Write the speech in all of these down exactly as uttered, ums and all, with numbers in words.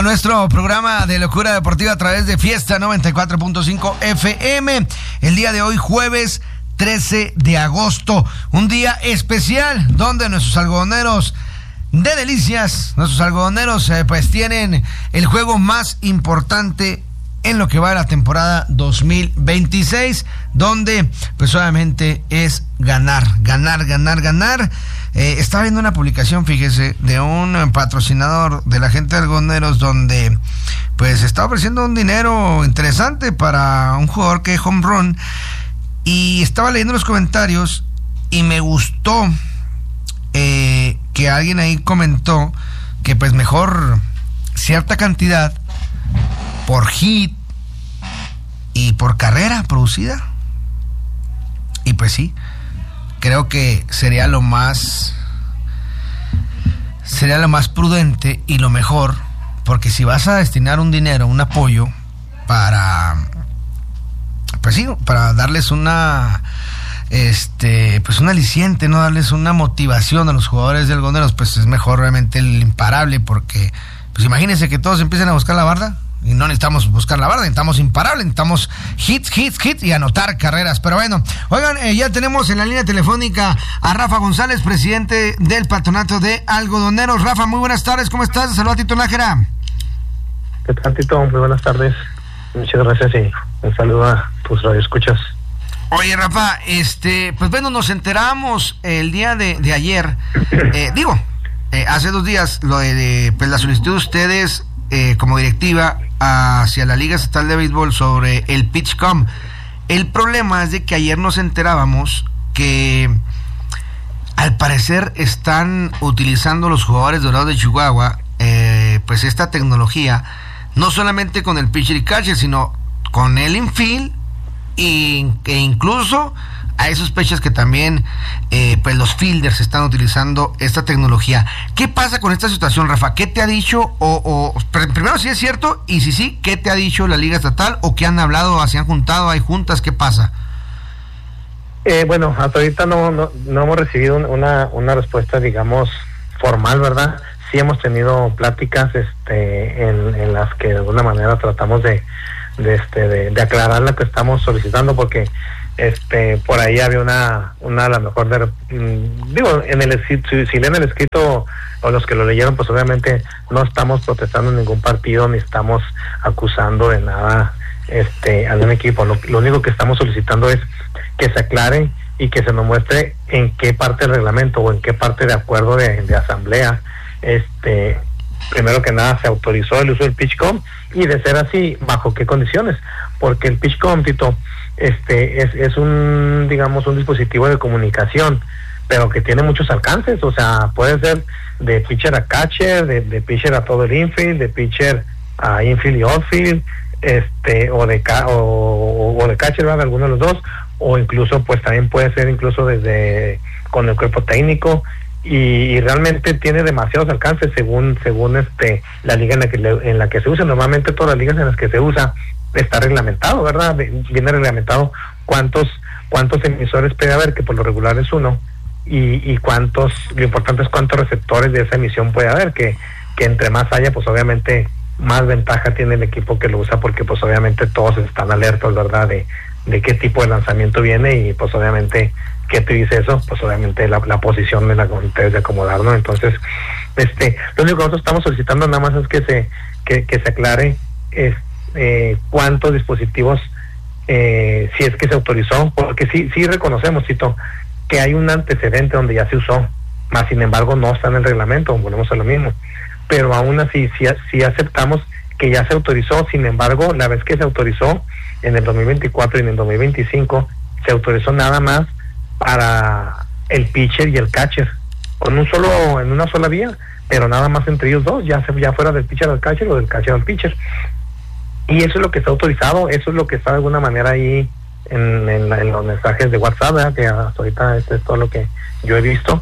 nuestro programa de Locura Deportiva a través de Fiesta noventa y cuatro punto cinco F M. El día de hoy, jueves trece de agosto, un día especial donde nuestros algodoneros de Delicias, nuestros algodoneros eh, pues tienen el juego más importante en lo que va de la temporada dos mil veintiséis, donde pues obviamente es ganar, ganar, ganar, ganar. Eh, estaba viendo una publicación, fíjese, de un patrocinador de la gente de algodoneros donde pues está ofreciendo un dinero interesante para un jugador que es home run, y estaba leyendo los comentarios y me gustó eh, que alguien ahí comentó que pues mejor cierta cantidad por hit y por carrera producida. Y pues sí, creo que sería lo más sería lo más prudente y lo mejor, porque si vas a destinar un dinero, un apoyo para pues sí, para darles una este pues un aliciente, no darles una motivación a los jugadores de algodoneros, pues es mejor realmente el imparable, porque pues imagínense que todos empiecen a buscar la barda. Y no necesitamos buscar la barda, necesitamos imparable, necesitamos hits, hits, hits y anotar carreras. Pero bueno, oigan, eh, ya tenemos en la línea telefónica a Rafa González, presidente del Patronato de Algodoneros. Rafa, muy buenas tardes, ¿cómo estás? Saludos a Tito Nájera. ¿Qué tal, Tito? Muy buenas tardes. Muchas gracias y un saludo a tus radioescuchas. Oye, Rafa, este, pues bueno, nos enteramos el día de, de ayer, eh, digo, eh, hace dos días, lo de, de pues la solicitud de ustedes eh, como directiva hacia la Liga Estatal de Béisbol sobre el PitchCom. El problema es de que ayer nos enterábamos que al parecer están utilizando los jugadores dorados de Chihuahua eh, pues esta tecnología, no solamente con el pitcher y catcher, sino con el infield, y, e incluso hay sospechas que también eh, pues los fielders están utilizando esta tecnología. ¿Qué pasa con esta situación, Rafa? ¿Qué te ha dicho? O, o primero, si es cierto, y si sí, ¿qué te ha dicho la Liga Estatal? ¿O qué han hablado? ¿Se han juntado? ¿Hay juntas? ¿Qué pasa? Eh, bueno, hasta ahorita no, no, no hemos recibido una, una respuesta, digamos, formal, ¿verdad? Sí hemos tenido pláticas este, en, en las que de alguna manera tratamos de, de, este, de, de aclarar lo que estamos solicitando, porque este por ahí había una una a lo mejor de, mmm, digo en el si, si leen el escrito o los que lo leyeron, pues obviamente no estamos protestando en ningún partido ni estamos acusando de nada este a un equipo. Lo, lo único que estamos solicitando es que se aclare y que se nos muestre en qué parte del reglamento o en qué parte de acuerdo de, de asamblea este primero que nada se autorizó el uso del PitchCom, y de ser así, bajo qué condiciones, porque el PitchCom, Tito, este es, es un, digamos, un dispositivo de comunicación, pero que tiene muchos alcances. O sea, puede ser de pitcher a catcher, de, de pitcher a todo el infield, de pitcher a infield y outfield, este, o de ca o, o de catcher, ¿verdad? Alguno de los dos, o incluso pues también puede ser incluso desde con el cuerpo técnico, y, y realmente tiene demasiados alcances según según este la liga en la que le, en la que se usa. Normalmente todas las ligas en las que se usa está reglamentado, ¿verdad? Viene reglamentado cuántos cuántos emisores puede haber, que por lo regular es uno, y, y cuántos, lo importante es cuántos receptores de esa emisión puede haber, que, que entre más haya, pues obviamente más ventaja tiene el equipo que lo usa, porque pues obviamente todos están alertos, ¿verdad? De, de qué tipo de lanzamiento viene, y pues obviamente, ¿qué te dice eso? Pues obviamente la, la posición de la debes de acomodar, ¿no? Entonces, este, lo único que nosotros estamos solicitando nada más es que se, que, que se aclare es Eh, cuántos dispositivos eh, si es que se autorizó, porque sí sí reconocemos, Tito, que hay un antecedente donde ya se usó, más sin embargo no está en el reglamento, volvemos a lo mismo, pero aún así sí, sí aceptamos que ya se autorizó. Sin embargo, la vez que se autorizó en el dos mil veinticuatro y en el dos mil veinticinco se autorizó nada más para el pitcher y el catcher, con un solo, en una sola vía, pero nada más entre ellos dos, ya, se, ya fuera del pitcher al catcher o del catcher al pitcher. Y eso es lo que está autorizado, eso es lo que está de alguna manera ahí en, en, en los mensajes de WhatsApp, ¿verdad? Que hasta ahorita esto es todo lo que yo he visto.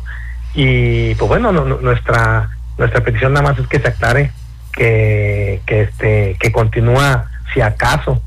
Y pues bueno, no, no, nuestra nuestra petición nada más es que se aclare que que este que continúa, si acaso,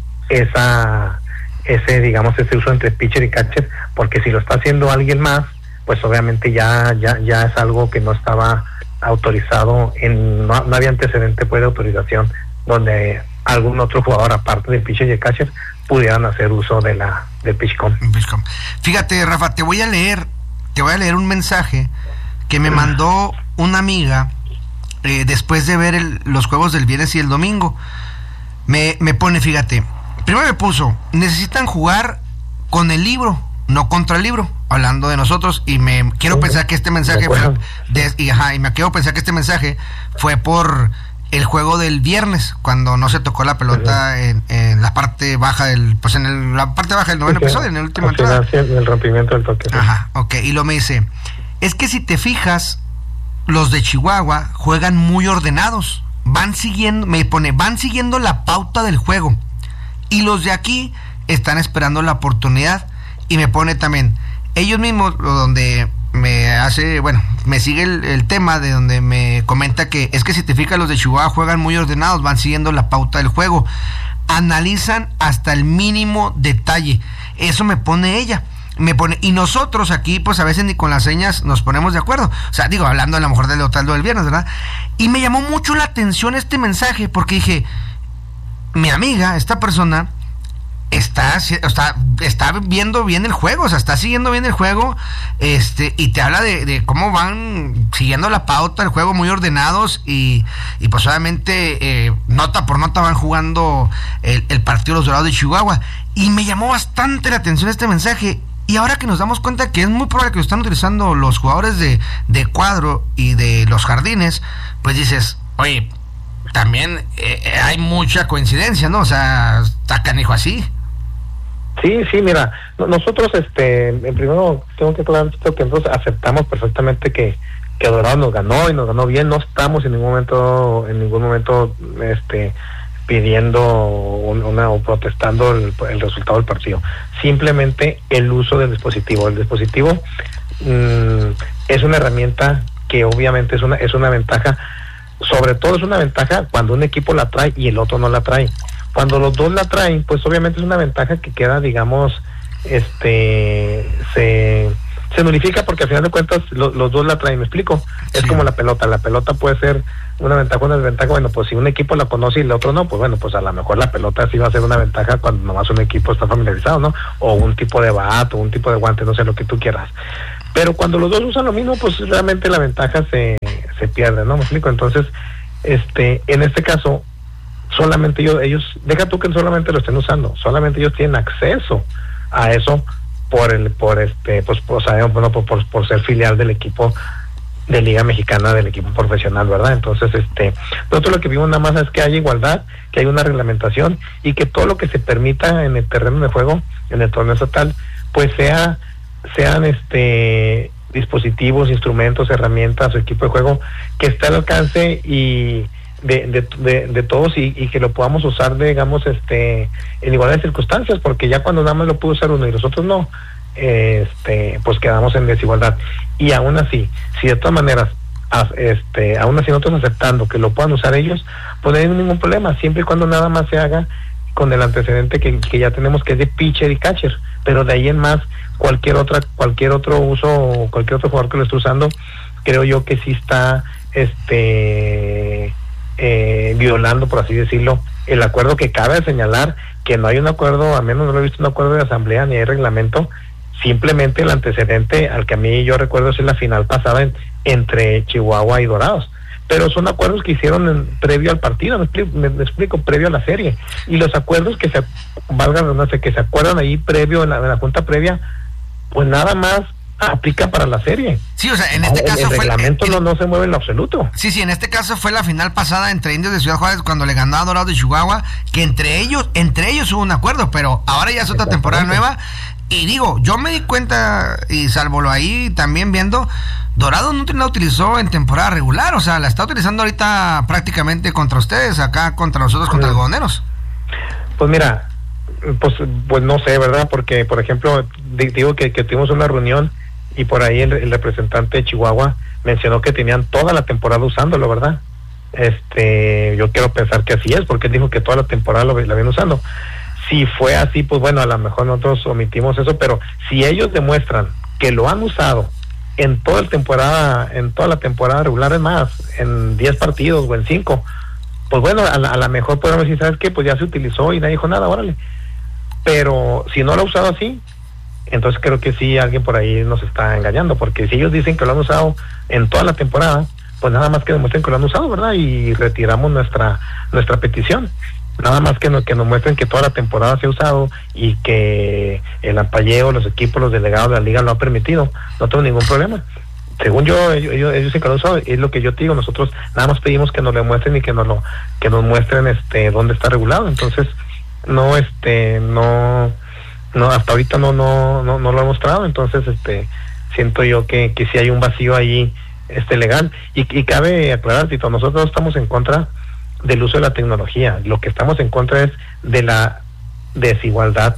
esa ese digamos ese uso entre pitcher y catcher, porque si lo está haciendo alguien más, pues obviamente ya ya ya es algo que no estaba autorizado, en no, no había antecedente pues de autorización donde algún otro jugador aparte del pitcher y el catcher pudieran hacer uso de la del pitchcom. Fíjate, Rafa, te voy a leer, te voy a leer un mensaje que me mandó una amiga eh, después de ver el, los juegos del viernes y el domingo. Me, me pone, fíjate, primero me puso, necesitan jugar con el libro, no contra el libro, hablando de nosotros, y me quiero sí, pensar que este mensaje fue de, y, ajá, y me quiero pensar que este mensaje fue por el juego del viernes, cuando no se tocó la pelota uh-huh. en, en la parte baja del, pues en el, la parte baja del noveno sí, episodio, en el último entrada. Sí, el rompimiento del toque. Sí. Ajá, ok, y lo me dice, es que si te fijas, los de Chihuahua juegan muy ordenados, van siguiendo, me pone, van siguiendo la pauta del juego, y los de aquí están esperando la oportunidad, y me pone también, ellos mismos, donde me hace, bueno, me sigue el, el tema de donde me comenta que es que si te fijas, los de Chihuahua juegan muy ordenados, van siguiendo la pauta del juego, analizan hasta el mínimo detalle. Eso me pone ella, me pone, y nosotros aquí pues a veces ni con las señas nos ponemos de acuerdo, o sea, digo, hablando a lo mejor del Otaldo del viernes, ¿verdad? Y me llamó mucho la atención este mensaje, porque dije, mi amiga, esta persona Está, está, está viendo bien el juego, o sea, está siguiendo bien el juego, este, y te habla de, de cómo van siguiendo la pauta del juego, muy ordenados, y, y pues obviamente eh, nota por nota van jugando el, el partido de los Dorados de Chihuahua, y me llamó bastante la atención este mensaje, y ahora que nos damos cuenta que es muy probable que lo están utilizando los jugadores de, de cuadro y de los jardines, pues dices, oye, también eh, hay mucha coincidencia, ¿no? O sea, está canijo así. Sí, sí, mira, nosotros, este, primero tengo que aclarar que nosotros aceptamos perfectamente que, que Dorado nos ganó y nos ganó bien, no estamos en ningún momento, en ningún momento, este, pidiendo una o protestando el, el resultado del partido, simplemente el uso del dispositivo. El dispositivo mmm, es una herramienta que obviamente es una, es una ventaja, sobre todo es una ventaja cuando un equipo la trae y el otro no la trae. Cuando los dos la traen, pues obviamente es una ventaja que queda, digamos, este, se, se nulifica porque al final de cuentas lo, los dos la traen, ¿me explico? Es sí. Como la pelota, la pelota puede ser una ventaja o una desventaja, bueno, pues si un equipo la conoce y el otro no, pues bueno, pues a lo mejor la pelota sí va a ser una ventaja cuando nomás un equipo está familiarizado, ¿no? O un tipo de bat, o un tipo de guante, no sé, lo que tú quieras. Pero cuando los dos usan lo mismo, pues realmente la ventaja se, se pierde, ¿no? ¿Me explico? Entonces, este, en este caso, solamente ellos, ellos, deja tú que solamente lo estén usando, solamente ellos tienen acceso a eso por el, por este, pues, pues sabemos, bueno, por, por, por ser filial del equipo de Liga Mexicana, del equipo profesional, ¿verdad? Entonces, este, nosotros lo que vimos nada más es que haya igualdad, que haya una reglamentación y que todo lo que se permita en el terreno de juego, en el torneo estatal, pues sea, sean este dispositivos, instrumentos, herramientas o equipo de juego que esté al alcance y De, de, de, de todos y, y que lo podamos usar, digamos, este en igualdad de circunstancias, porque ya cuando nada más lo pudo usar uno y los otros no, este pues quedamos en desigualdad. Y aún así, si de todas maneras, este aún así nosotros aceptando que lo puedan usar ellos, pues no hay ningún problema, siempre y cuando nada más se haga con el antecedente que, que ya tenemos, que es de pitcher y catcher, pero de ahí en más, cualquier otra cualquier otro uso, cualquier otro jugador que lo esté usando, creo yo que sí está este Eh, violando, por así decirlo, el acuerdo, que cabe señalar que no hay un acuerdo, al menos no lo he visto un acuerdo de asamblea ni hay reglamento, simplemente el antecedente al que a mí yo recuerdo es la final pasada en, entre Chihuahua y Dorados, pero son acuerdos que hicieron en, previo al partido, me explico, me, me explico, previo a la serie, y los acuerdos que se, valga no sé, que se acuerdan ahí previo, en la, en la junta previa, pues nada más aplica para la serie. Sí, o sea, en este el, caso el fue reglamento el, no, no se mueve en lo absoluto. Sí, sí, en este caso fue la final pasada entre Indios de Ciudad Juárez cuando le ganó a Dorados de Chihuahua, que entre ellos, entre ellos hubo un acuerdo, pero ahora ya es otra temporada nueva. Y digo, yo me di cuenta, y salvo lo ahí también viendo, Dorados no la utilizó en temporada regular, o sea, la está utilizando ahorita prácticamente contra ustedes, acá contra nosotros, contra los algodoneros. Pues mira, pues, pues no sé, ¿verdad? Porque, por ejemplo, digo que, que tuvimos una reunión y por ahí el, el representante de Chihuahua mencionó que tenían toda la temporada usándolo, ¿verdad? Este, yo quiero pensar que así es, porque él dijo que toda la temporada lo, lo habían usando. Si fue así, pues bueno, a lo mejor nosotros omitimos eso, pero si ellos demuestran que lo han usado en toda la temporada, en toda la temporada regular, es más, en diez partidos o en cinco, pues bueno, a la, a la mejor podemos decir, ¿sabes qué? Pues ya se utilizó y nadie dijo nada, órale. Pero si no lo ha usado así, entonces creo que sí alguien por ahí nos está engañando, porque si ellos dicen que lo han usado en toda la temporada, pues nada más que demuestren que lo han usado, ¿verdad? Y retiramos nuestra nuestra petición. Nada más que, no, que nos muestren que toda la temporada se ha usado y que el ampalleo, los equipos, los delegados de la liga lo han permitido. No tengo ningún problema. Según yo, ellos, ellos dicen que lo han usado, es lo que yo te digo. Nosotros nada más pedimos que nos lo muestren y que nos lo que nos muestren este dónde está regulado. Entonces, no, este, no, no, hasta ahorita no, no, no, no lo ha mostrado. Entonces, este, siento yo que, que sí hay un vacío ahí, este, legal. Y, y cabe aclarar, Tito, nosotros estamos en contra del uso de la tecnología. Lo que estamos en contra es de la desigualdad,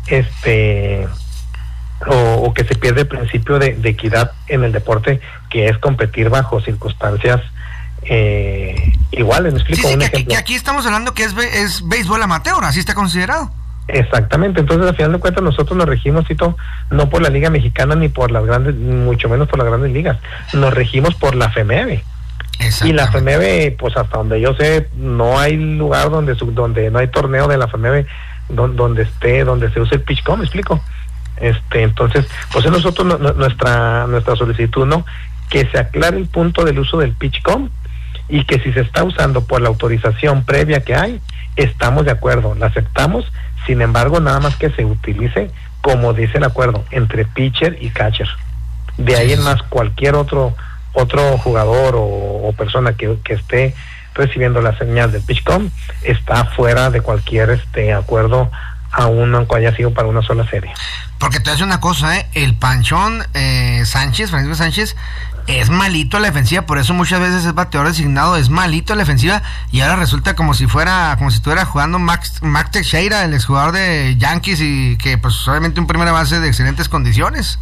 este, o, o que se pierde el principio de, de equidad en el deporte, que es competir bajo circunstancias eh, iguales. ¿Me explico? Sí, sí, un que, ejemplo. Aquí, que aquí estamos hablando que es, es béisbol amateur, así está considerado. Exactamente. Entonces, al final de cuentas, nosotros nos regimos, Tito, no por la Liga Mexicana ni por las grandes, mucho menos por las grandes ligas. Nos regimos por la FEMEVE. Y la FEMEVE, pues hasta donde yo sé, no hay lugar donde donde no hay torneo de la FEMEVE donde, donde esté, donde se use el PitchCom, ¿me explico? Este, entonces, pues es nosotros no, no, nuestra nuestra solicitud, ¿no? Que se aclare el punto del uso del PitchCom y que si se está usando por la autorización previa que hay, estamos de acuerdo, la aceptamos, sin embargo, nada más que se utilice como dice el acuerdo, entre pitcher y catcher. De ahí en más, cualquier otro otro jugador o, o persona que, que esté recibiendo la señal del PitchCom está fuera de cualquier este acuerdo, aún aunque haya sido para una sola serie. Porque te hace una cosa, ¿eh? El Panchón eh, Sánchez, Francisco Sánchez, es malito a la defensiva, por eso muchas veces es bateador designado, es malito a la defensiva, y ahora resulta como si fuera, como si estuviera jugando Max, Max Teixeira, el exjugador de Yankees, y que pues obviamente un primera base de excelentes condiciones.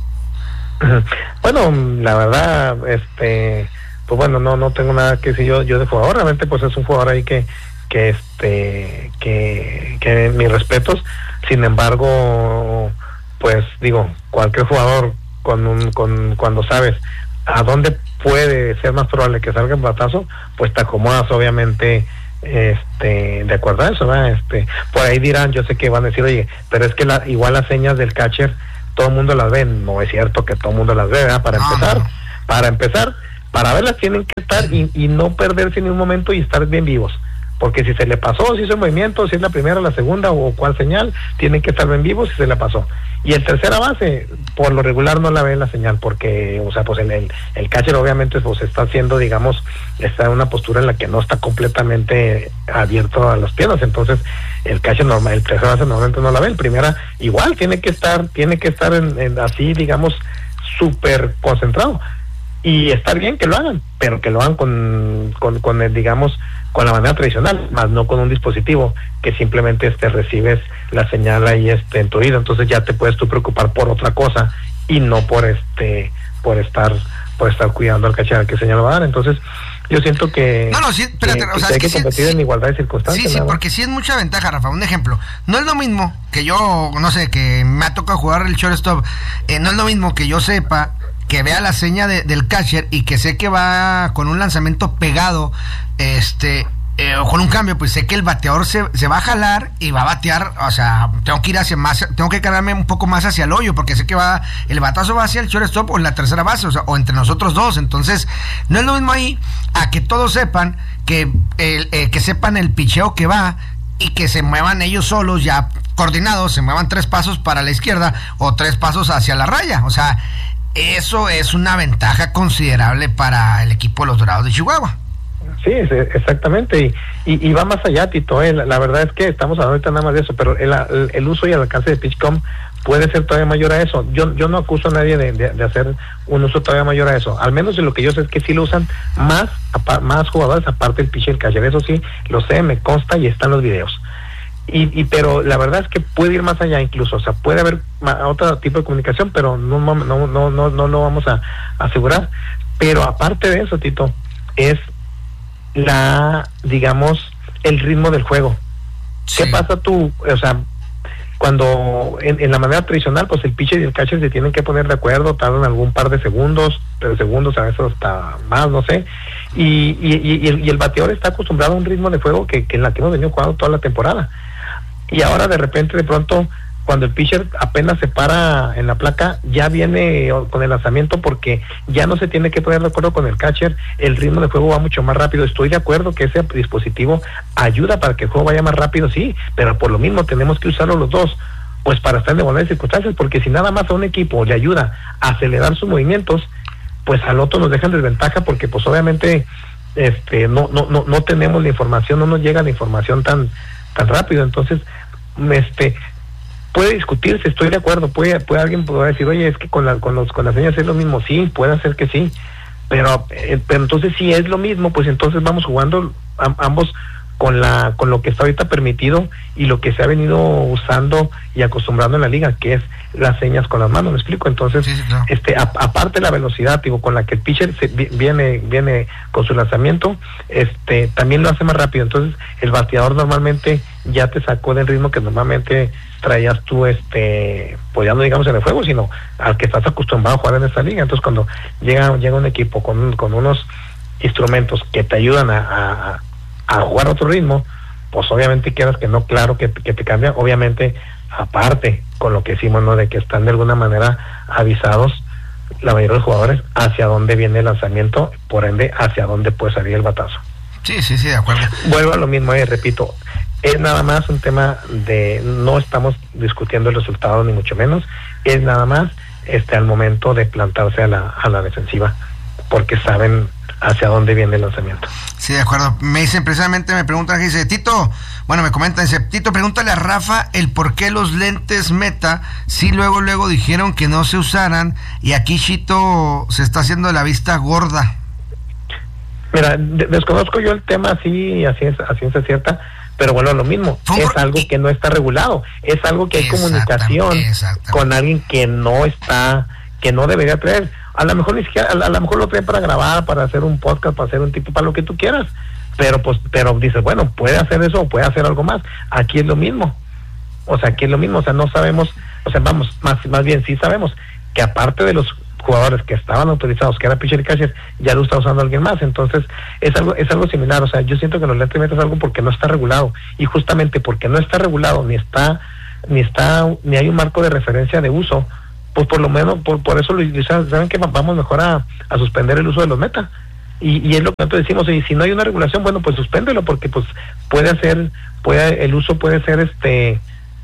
Bueno, la verdad, este, pues bueno, no no tengo nada que decir yo yo de jugador, realmente pues es un jugador ahí que que este que que mis respetos. Sin embargo, pues digo, cualquier jugador con un con cuando sabes a dónde puede ser más probable que salga el batazo, pues te acomodas obviamente este de acuerdo a eso, ¿verdad? Este, por ahí dirán, yo sé que van a decir, oye, pero es que la, igual las señas del catcher todo el mundo las ve. No es cierto que todo el mundo las ve, ¿verdad? Para empezar, ah, para empezar, para verlas tienen que estar y, y no perderse en un momento y estar bien vivos, porque si se le pasó, si hizo el movimiento, si es la primera, la segunda o cuál señal, tienen que estar bien vivos si se le pasó. Y el tercera base, por lo regular no la ve la señal, porque, o sea, pues el, el, el catcher obviamente pues está haciendo, digamos, está en una postura en la que no está completamente abierto a las piernas, entonces el catcher normal, el tercera base normalmente no la ve, el primera igual tiene que estar, tiene que estar en, en así, digamos, súper concentrado. Y está bien que lo hagan, pero que lo hagan con, con, con el, digamos, con la manera tradicional, más no con un dispositivo que simplemente este recibes la señal ahí este en tu oído, entonces ya te puedes tú preocupar por otra cosa y no por este por estar por estar cuidando al catcher que señal va a dar. Entonces yo siento que no no sí espérate, que, o sea, que hay es que que competir sí, en igualdad de circunstancias. Sí, sí, porque sí es mucha ventaja, Rafa. Un ejemplo, no es lo mismo que yo, no sé, que me ha tocado jugar el shortstop, eh, no es lo mismo que yo sepa, que vea la seña de, del catcher y que sé que va con un lanzamiento pegado, este, eh, o con un cambio, pues sé que el bateador se, se va a jalar y va a batear, o sea, tengo que ir hacia más, tengo que cargarme un poco más hacia el hoyo, porque sé que va, el batazo va hacia el shortstop o en la tercera base, o sea, o entre nosotros dos. Entonces, no es lo mismo ahí a que todos sepan, que, el, eh, que sepan el picheo que va y que se muevan ellos solos ya coordinados, se muevan tres pasos para la izquierda o tres pasos hacia la raya, o sea, eso es una ventaja considerable para el equipo de los Dorados de Chihuahua. Sí, exactamente, y, y, y va más allá, Tito, eh, la, la verdad es que estamos hablando ahorita nada más de eso, pero el, el, el uso y el alcance de PitchCom puede ser todavía mayor a eso. Yo yo no acuso a nadie de, de, de hacer un uso todavía mayor a eso, al menos de lo que yo sé es que sí lo usan más, más jugadores aparte del pitcher y el catcher, eso sí, lo sé, me consta y están los videos. Y, y pero la verdad es que puede ir más allá incluso, o sea, puede haber ma, otro tipo de comunicación, pero no no no no no, no lo vamos a, a asegurar. Pero aparte de eso, Tito, es la, digamos, el ritmo del juego. Sí. ¿Qué pasa tú? O sea, cuando en, en la manera tradicional, pues el pitcher y el catcher se tienen que poner de acuerdo, tardan algún par de segundos, tres segundos, a veces hasta más, no sé, y, y, y, el, y el bateador está acostumbrado a un ritmo de juego que, que en la que hemos venido jugando toda la temporada, y ahora de repente, de pronto, cuando el pitcher apenas se para en la placa, ya viene con el lanzamiento porque ya no se tiene que poner de acuerdo con el catcher, el ritmo de juego va mucho más rápido. Estoy de acuerdo que ese dispositivo ayuda para que el juego vaya más rápido, sí, pero por lo mismo tenemos que usarlo los dos, pues para estar en igualdad de circunstancias, porque si nada más a un equipo le ayuda a acelerar sus movimientos, pues al otro nos dejan desventaja, porque pues obviamente este no no no no tenemos la información, no nos llega la información tan tan rápido. Entonces este puede discutirse, estoy de acuerdo, puede puede alguien poder decir, oye, es que con la, con los con las señas es lo mismo, sí, puede ser que sí, pero eh, pero entonces si es lo mismo, pues entonces vamos jugando a, ambos con la con lo que está ahorita permitido y lo que se ha venido usando y acostumbrando en la liga, que es las señas con las manos, ¿me explico? Entonces, sí, sí, claro. este a, aparte de la velocidad, digo, con la que el pitcher se, viene viene con su lanzamiento, este también lo hace más rápido. Entonces, el bateador normalmente ya te sacó del ritmo que normalmente traías tú, este pues ya no digamos en el juego, sino al que estás acostumbrado a jugar en esta liga. Entonces, cuando llega llega un equipo con, con unos instrumentos que te ayudan a, a a jugar a otro ritmo, pues obviamente quieras que no, claro que, que te cambia, obviamente, aparte con lo que decimos, ¿no? De que están de alguna manera avisados la mayoría de los jugadores hacia dónde viene el lanzamiento, por ende hacia dónde puede salir el batazo. Sí, sí, sí, de acuerdo. Vuelvo a lo mismo, eh, repito, es nada más un tema de, no estamos discutiendo el resultado ni mucho menos, es nada más este al momento de plantarse a la, a la defensiva, porque saben hacia dónde viene el lanzamiento. Sí, de acuerdo. Me dicen precisamente, me preguntan, dice Tito, bueno, me comentan, dice Tito, pregúntale a Rafa el por qué los lentes Meta, sí luego luego dijeron que no se usaran, y aquí Chito se está haciendo la vista gorda. Mira, de- desconozco yo el tema así, así es, así es cierta, pero bueno, lo mismo, Por... es algo que no está regulado, es algo que hay comunicación con alguien que no está, que no debería traer. A lo mejor ni siquiera, a, a lo mejor lo traen para grabar, para hacer un podcast, para hacer un tipo, para lo que tú quieras, pero pues, pero dices, bueno, puede hacer eso o puede hacer algo más. Aquí es lo mismo, o sea, aquí es lo mismo, o sea, no sabemos, o sea, vamos, más, más bien sí sabemos que aparte de los jugadores que estaban autorizados, que era pitcher y catcher, ya lo está usando alguien más. Entonces es algo es algo similar. O sea, yo siento que los lentes Meta es algo porque no está regulado, y justamente porque no está regulado, ni está ni está ni hay un marco de referencia de uso, pues por lo menos por, por eso lo saben que vamos mejor a, a suspender el uso de los Meta. Y, y es lo que nosotros decimos, y si no hay una regulación, bueno, pues suspéndelo, porque pues puede hacer, puede, el uso puede ser este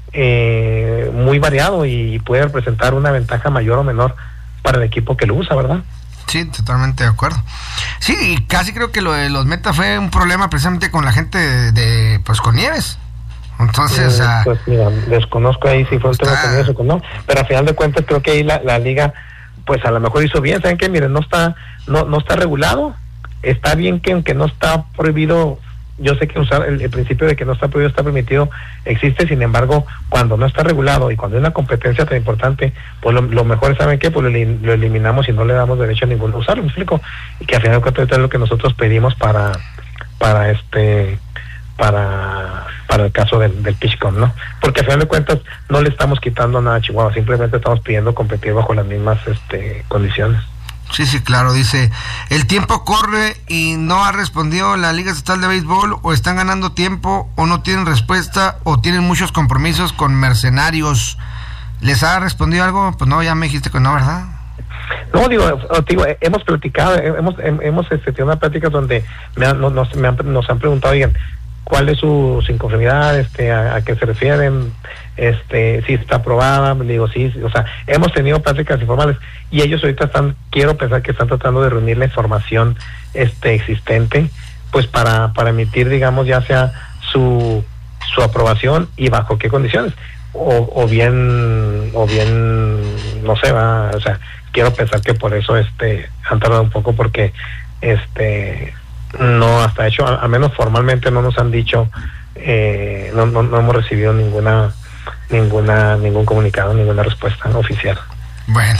eh, muy variado y puede representar una ventaja mayor o menor para el equipo que lo usa, ¿verdad? Sí, totalmente de acuerdo. Sí, y casi creo que lo de los Meta fue un problema precisamente con la gente de, de pues con Nieves. Entonces, eh, uh, pues mira, desconozco ahí si fue un tema con eso o no, pero al final de cuentas creo que ahí la, la liga pues a lo mejor hizo bien. ¿Saben qué? Miren, no está no no está regulado, está bien que aunque no está prohibido, yo sé que usar el, el principio de que no está prohibido está permitido existe, sin embargo, cuando no está regulado y cuando hay una competencia tan importante, pues lo, lo mejor es, ¿saben qué? Pues lo, lo eliminamos y no le damos derecho a ninguno a usarlo, ¿me explico? Y que al final de cuentas es lo que nosotros pedimos para para este para para el caso del, del PitchCom, ¿no? Porque al final de cuentas no le estamos quitando nada a Chihuahua, simplemente estamos pidiendo competir bajo las mismas este condiciones. Sí, sí, claro, dice, el tiempo corre y no ha respondido la Liga Estatal de Béisbol, o están ganando tiempo, o no tienen respuesta, o tienen muchos compromisos con mercenarios. ¿Les ha respondido algo? Pues no, ya me dijiste que no, ¿verdad? No, digo, digo hemos platicado, hemos hemos este, tenido una plática donde me han, nos, me han, nos han preguntado, oigan, ¿cuál es su, su inconformidad? Este, a, a qué se refieren? Este, si está aprobada, digo, sí, o sea, hemos tenido pláticas informales y ellos ahorita están, quiero pensar que están tratando de reunir la información este existente, pues para, para emitir, digamos, ya sea su, su aprobación y bajo qué condiciones, o, o bien, o bien, no sé, va, o sea, quiero pensar que por eso este han tardado un poco, porque este no, hasta hecho, al menos formalmente no nos han dicho, eh, no, no, no hemos recibido ninguna ninguna ningún comunicado, ninguna respuesta oficial. Bueno,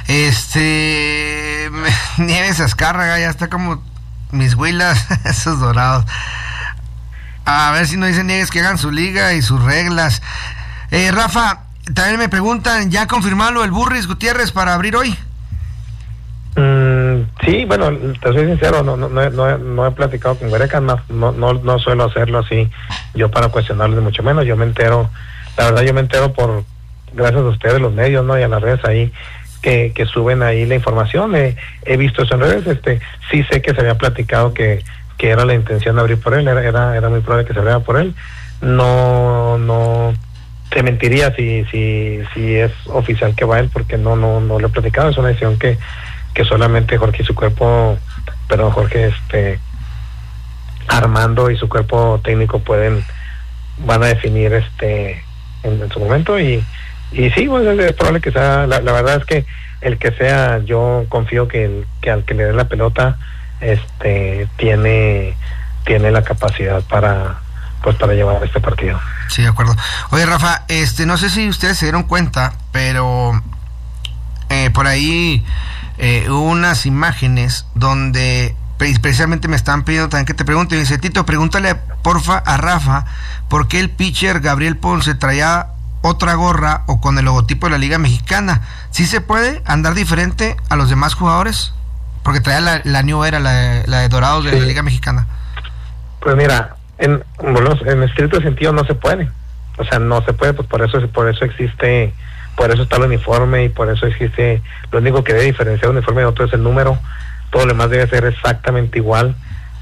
este Nieves Azcárraga ya está como mis huilas, esos dorados. A ver si no dicen Nieves que hagan su liga y sus reglas. Eh, Rafa, también me preguntan, ¿ya confirmarlo el Burris Gutiérrez para abrir hoy? Mm, sí, bueno, te soy sincero, no no no, no, no he platicado con Huereca, no, no, no, no suelo hacerlo así, yo para cuestionarlo, ni mucho menos. Yo me entero, la verdad yo me entero por, gracias a ustedes, los medios, ¿no? Y a las redes ahí, que, que suben ahí la información, eh, he visto eso en redes, este, sí sé que se había platicado que, que era la intención de abrir por él, era, era, era muy probable que se abriera por él, no, no, te mentiría si, si, si es oficial que va él, porque no, no, no lo he platicado, es una decisión que que solamente Jorge y su cuerpo, perdón, Jorge, este, Armando y su cuerpo técnico pueden, van a definir este en, en su momento, y, y sí, pues es probable que sea, la, la verdad es que el que sea, yo confío que el, que al que le dé la pelota, este, tiene, tiene la capacidad para, pues para llevar este partido. Sí, de acuerdo. Oye, Rafa, este, no sé si ustedes se dieron cuenta, pero eh, por ahí Eh, unas imágenes donde precisamente me están pidiendo también que te pregunte. Dice: Tito, pregúntale porfa a Rafa por qué el pitcher Gabriel Ponce traía otra gorra o con el logotipo de la Liga Mexicana. ¿Sí se puede andar diferente a los demás jugadores? Porque traía la, la New Era, la, la de Dorados de sí. la Liga Mexicana. Pues mira, en, bueno, en estricto sentido no se puede. O sea, no se puede, pues por eso, por eso existe... Por eso está el uniforme y por eso existe, lo único que debe diferenciar un uniforme de otro es el número, todo lo demás debe ser exactamente igual.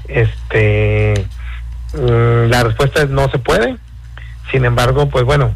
Este, mmm, la respuesta es no se puede. Sin embargo, pues bueno,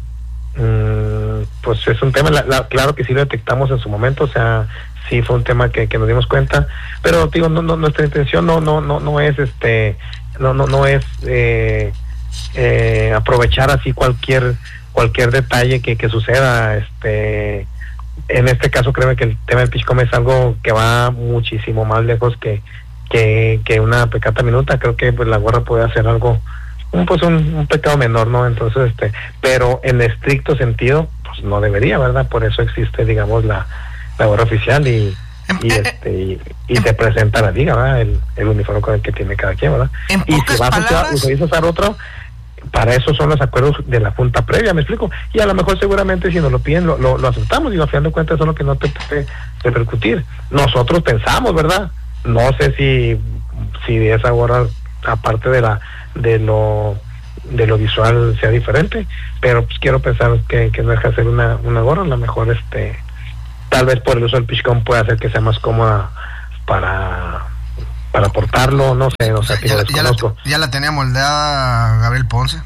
mmm, pues es un tema, la, la, claro que sí lo detectamos en su momento, o sea, sí fue un tema que, que nos dimos cuenta, pero digo, no, no, nuestra intención no, no, no, no es este, no, no, no es eh, eh, aprovechar así cualquier cualquier detalle que, que suceda. Este, en este caso creo que el tema del pitchcom es algo que va muchísimo más lejos que, que, que una pecata minuta. Creo que pues la gorra puede hacer algo, un, pues un, un pecado menor, ¿no? Entonces, este, pero en estricto sentido, pues no debería, ¿verdad? Por eso existe, digamos, la, la gorra oficial y, y este y, y se presenta a la liga, ¿verdad? El, el uniforme con el que tiene cada quien, ¿verdad? Y si vas a usar, usar otro, para eso son los acuerdos de la junta previa, ¿me explico? Y a lo mejor seguramente si nos lo piden lo, lo, lo aceptamos, y al final de cuentas eso es lo que no te puede repercutir. Nosotros pensamos, ¿verdad? No sé si si esa gorra, aparte de la de lo de lo visual, sea diferente, pero pues quiero pensar que, que no deja de ser una, una gorra. A lo mejor este tal vez por el uso del pitchcom puede hacer que sea más cómoda para para portarlo, no sé, no sé, ya, ya, ya, la, ya la tenía moldeada Gabriel Ponce,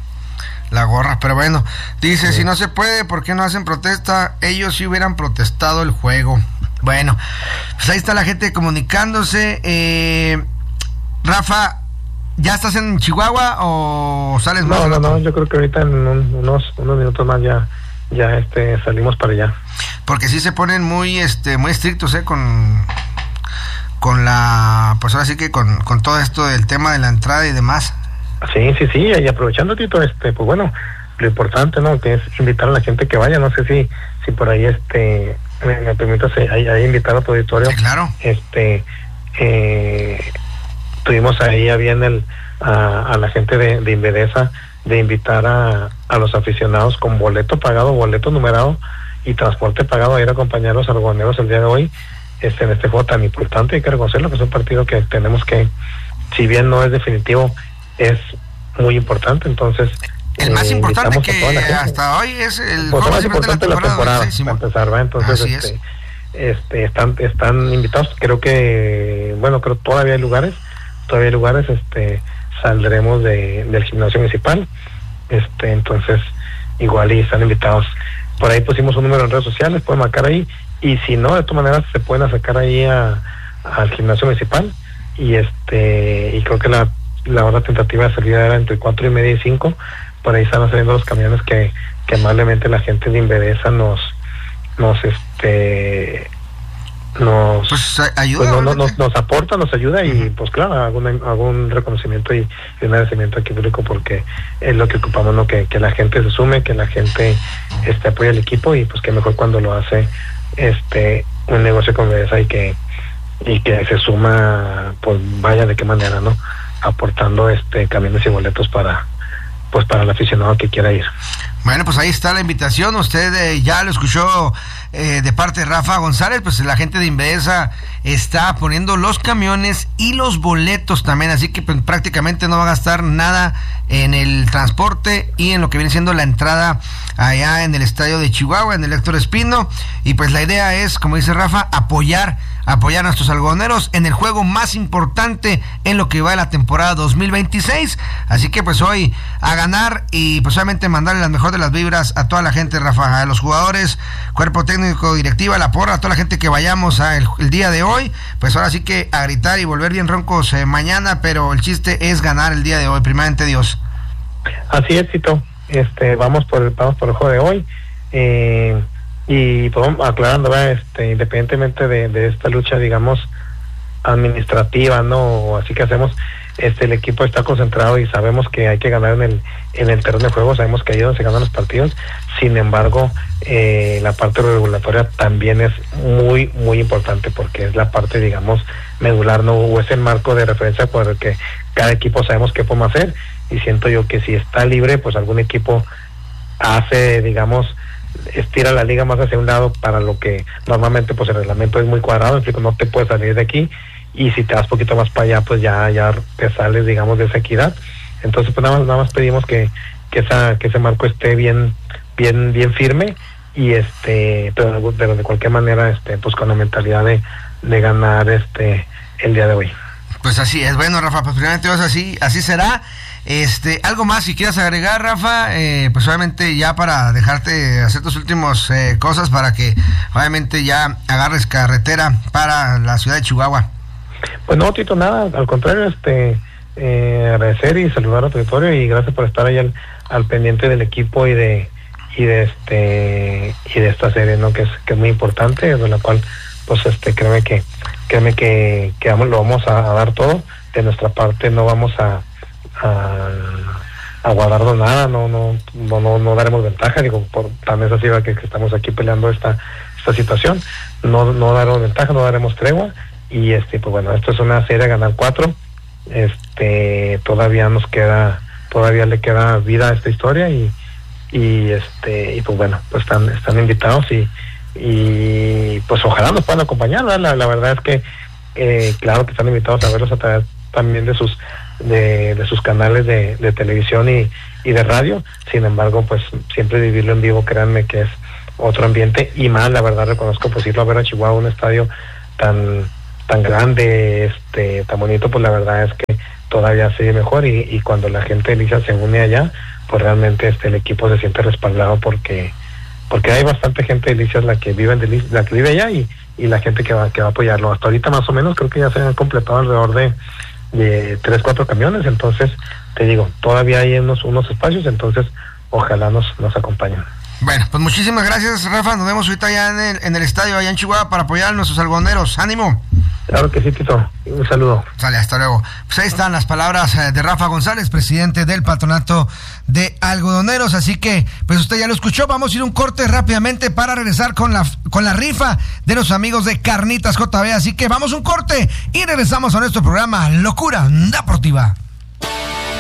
la gorra, pero bueno, dice, sí. Si no se puede, ¿por qué no hacen protesta? Ellos sí hubieran protestado el juego. Bueno, pues ahí está la gente comunicándose. eh, Rafa, ¿ya estás en Chihuahua o sales más? No, no, no, yo creo que ahorita en un, unos, unos minutos más ya, ya este, salimos para allá. Porque sí se ponen muy, este, muy estrictos, eh, con... con la, pues ahora sí que con, con todo esto del tema de la entrada y demás. Sí, sí, sí, y aprovechando, Tito, este, pues bueno, lo importante, ¿no?, que es invitar a la gente que vaya. No sé si si por ahí, este, me, me permitas ahí, ahí invitar a tu auditorio. Sí, claro. Este, eh, tuvimos ahí a bien el, a, a la gente de, de Invedesa de invitar a, a los aficionados con boleto pagado, boleto numerado y transporte pagado a ir a acompañar a los argoneros el día de hoy. Este, en este juego tan importante, hay que reconocerlo, que es un partido que tenemos que, si bien no es definitivo, es muy importante. Entonces el más eh, importante que hasta hoy es el pues juego más importante de la temporada, la temporada para empezar, ¿va? Entonces Así este, este están están invitados. Creo que bueno creo todavía hay lugares todavía hay lugares este saldremos de del gimnasio municipal, este entonces igual y están invitados. Por ahí pusimos un número en redes sociales, pueden marcar ahí. Y si no, de todas maneras se pueden acercar ahí a, al gimnasio municipal, y este y creo que la, la hora tentativa de salida era entre cuatro y media y cinco. Por ahí están saliendo los camiones que, que amablemente la gente de Invedesa nos nos este nos pues ayuda, pues, no, no, nos, nos aporta, nos ayuda, y uh-huh. pues claro, algún, algún reconocimiento y, y un agradecimiento aquí público, porque es lo que ocupamos, ¿no? Que, que la gente se sume, que la gente este apoye al equipo, y pues que mejor cuando lo hace este un negocio como ese, y que y que se suma, pues vaya de qué manera, ¿no? Aportando este camiones y boletos para pues para el aficionado que quiera ir. Bueno, pues ahí está la invitación. Usted eh, ya lo escuchó eh, de parte de Rafa González. Pues la gente de Invedesa está poniendo los camiones y los boletos también. Así que pues, prácticamente no va a gastar nada en el transporte y en lo que viene siendo la entrada allá en el estadio de Chihuahua, en el Héctor Espino. Y pues la idea es, como dice Rafa, apoyar apoyar a nuestros algodoneros en el juego más importante en lo que va de la temporada dos mil veintiséis. Así que pues hoy a ganar y pues obviamente mandarle las mejores de las vibras a toda la gente, Rafa, a los jugadores, cuerpo técnico, directiva, la porra, a toda la gente que vayamos a el, el día de hoy. Pues ahora sí que a gritar y volver bien roncos eh, mañana, pero el chiste es ganar el día de hoy, primeramente Dios. Así es, Tito. Este, vamos por el, vamos por el juego de hoy. Eh... Y pues aclarando, ¿verdad? Este, independientemente de, de esta lucha, digamos, administrativa, ¿no? Así que hacemos, este, el equipo está concentrado y sabemos que hay que ganar en el en el terreno de juego, sabemos que ahí es donde se ganan los partidos. Sin embargo, eh, la parte regulatoria también es muy, muy importante porque es la parte, digamos, medular, ¿no? O es el marco de referencia por el que cada equipo sabemos qué podemos hacer. Y siento yo que si está libre, pues algún equipo hace, digamos, estira la liga más hacia un lado para lo que normalmente pues el reglamento es muy cuadrado, explico, no te puedes salir de aquí y si te vas poquito más para allá pues ya ya te sales, digamos, de esa equidad. Entonces pues nada más nada más pedimos que que esa que ese marco esté bien bien bien firme y este pero, pero de cualquier manera este pues con la mentalidad de, de ganar este el día de hoy. Pues así es. Bueno, Rafa, pues primeramente así así será. Este, algo más si quieras agregar, Rafa, eh, pues obviamente ya para dejarte hacer tus últimas eh, cosas para que obviamente ya agarres carretera para la ciudad de Chihuahua. Pues no, Tito, nada, al contrario, este, eh, agradecer y saludar a tu auditorio y gracias por estar ahí al, al pendiente del equipo y de y de este y de esta serie, ¿no? Que es que es muy importante, de la cual pues este créeme que créeme que, que vamos, lo vamos a, a dar todo de nuestra parte, no vamos a a, a guardarnos nada, no, no, no, no, no daremos ventaja, digo, por tan es así que, que estamos aquí peleando esta, esta situación, no, no daremos ventaja, no daremos tregua, y este, pues bueno, esto es una serie a ganar cuatro, este, todavía nos queda, todavía le queda vida a esta historia, y, y este, y pues bueno, pues están, están invitados y, y pues ojalá nos puedan acompañar, ¿no? la, la verdad es que, eh, claro que están invitados a verlos a través también de sus De, de sus canales de, de televisión y, y de radio. Sin embargo, pues siempre vivirlo en vivo, créanme que es otro ambiente y más, la verdad reconozco, pues irlo a ver a Chihuahua, un estadio tan tan grande, este tan bonito, pues la verdad es que todavía se ve mejor y, y cuando la gente de Lisa se une allá, pues realmente este el equipo se siente respaldado porque porque hay bastante gente de Lisa la que vive de Lisa, la que vive allá y, y la gente que va que va a apoyarlo. Hasta ahorita más o menos creo que ya se han completado alrededor de de tres, cuatro camiones, entonces te digo, todavía hay unos, unos espacios, entonces ojalá nos, nos acompañen. Bueno, pues muchísimas gracias, Rafa, nos vemos ahorita allá en el, en el estadio, allá en Chihuahua, para apoyar a nuestros algodoneros. ¡Ánimo! Claro que sí, Tito, un saludo. Sale, hasta luego. Pues ahí están las palabras de Rafa González, presidente del Patronato de Algodoneros, así que, pues usted ya lo escuchó, vamos a ir un corte rápidamente para regresar con la, con la rifa de los amigos de Carnitas J B, así que vamos un corte y regresamos a nuestro programa Locura Deportiva.